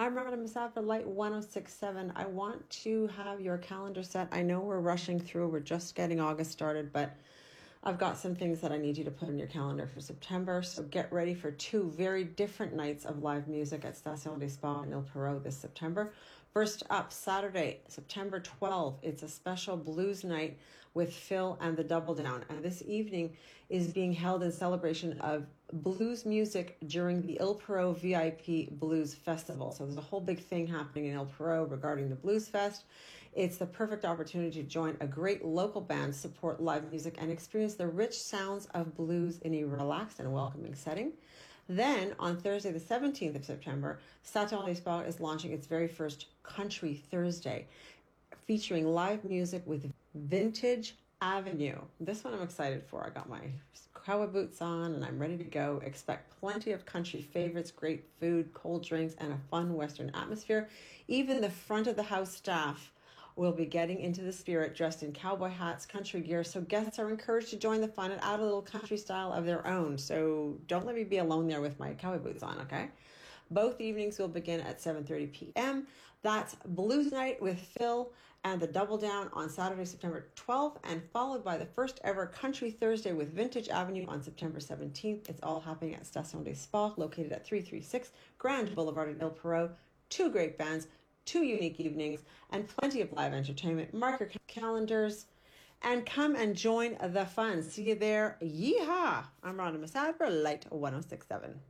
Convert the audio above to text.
I'm Rhonda Masafra, Light 1067. I want to have your calendar set. I know we're rushing through, we're just getting August started, but I've got some things that I need you to put in your calendar for September. So get ready for two very different nights of live music at Station des Sports in Il Perrot this September. First up, Saturday, September 12th, it's a special blues night with Phil and the Double Down. And this evening is being held in celebration of blues music during the Il Perrot VIP Blues Festival. So there's a whole big thing happening in Il Perrot regarding the Blues Fest. It's the perfect opportunity to join a great local band, support live music, and experience the rich sounds of blues in a relaxed and welcoming setting. Then, on Thursday, the 17th of September, Station des Sports is launching its very first Country Thursday, featuring live music with Vintage Avenue. This one I'm excited for. I got my cowboy boots on and I'm ready to go. Expect plenty of country favorites, great food, cold drinks, and a fun Western atmosphere. Even the front of the house staff will be getting into the spirit, dressed in cowboy hats, country gear. So guests are encouraged to join the fun and add a little country style of their own. So don't let me be alone there with my cowboy boots on, okay? Both evenings will begin at 7:30 p.m. That's Blues Night with Phil and the Double Down on Saturday, September 12th, and followed by the first ever Country Thursday with Vintage Avenue on September 17th. It's all happening at Station des Sports, located at 336 Grand Boulevard in Il Perrot. Two great bands, two unique evenings, and plenty of live entertainment. Mark your calendars and come and join the fun. See you there. Yeehaw! I'm Rhonda Masafra, Light 1067.